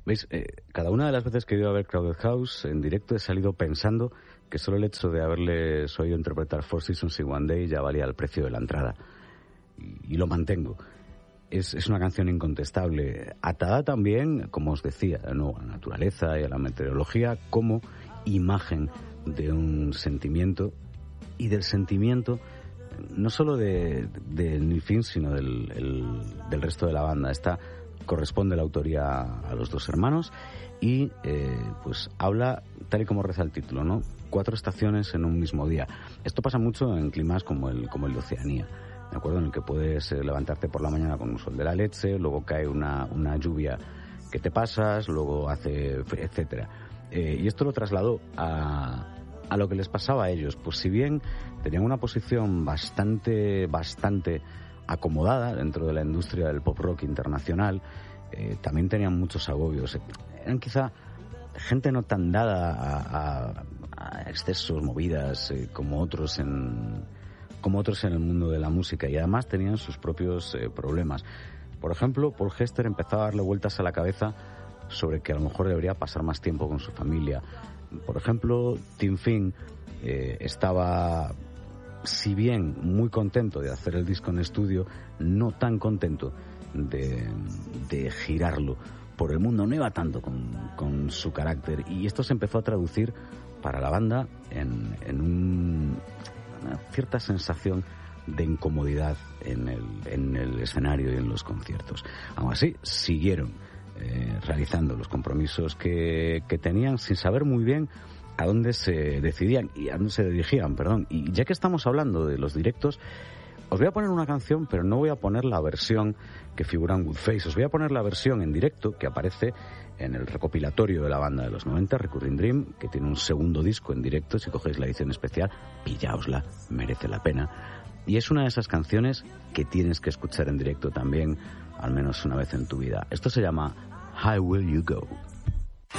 ¿Veis? Cada una de las veces que he ido a ver Crowded House en directo he salido pensando que solo el hecho de haberles oído interpretar Four Seasons in One Day ya valía el precio de la entrada. Y lo mantengo. Es una canción incontestable, atada también, como os decía, a la naturaleza y a la meteorología, como imagen de un sentimiento, y del sentimiento no solo de Neil Finn, sino del resto de la banda. Esta corresponde la autoría a los dos hermanos y pues habla, tal y como reza el título, ¿no? 4 estaciones en un mismo día. Esto pasa mucho en climas como el de Oceanía, ¿de acuerdo? En el que puedes levantarte por la mañana con un sol de la leche, luego cae una lluvia que te pasas, luego hace, etcétera. Y esto lo trasladó a lo que les pasaba a ellos. Pues si bien tenían una posición bastante acomodada dentro de la industria del pop rock internacional, también tenían muchos agobios. Eran quizá gente no tan dada a excesos, movidas, como otros en el mundo de la música, y además tenían sus propios problemas. Por ejemplo, Paul Hester empezaba a darle vueltas a la cabeza sobre que a lo mejor debería pasar más tiempo con su familia. Por ejemplo, Tim Finn estaba, si bien muy contento de hacer el disco en estudio, no tan contento de girarlo por el mundo, no iba tanto con su carácter, y esto se empezó a traducir para la banda en una cierta sensación de incomodidad en el escenario y en los conciertos. Aún así, siguieron realizando los compromisos que tenían sin saber muy bien a dónde se decidían y a dónde se dirigían, perdón. Y ya que estamos hablando de los directos, os voy a poner una canción, pero no voy a poner la versión que figura en Woodface. Os voy a poner la versión en directo que aparece en el recopilatorio de la banda de los 90, Recurring Dream, que tiene un segundo disco en directo. Si cogéis la edición especial, pillaosla, merece la pena. Y es una de esas canciones que tienes que escuchar en directo también, al menos una vez en tu vida. Esto se llama How Will You Go?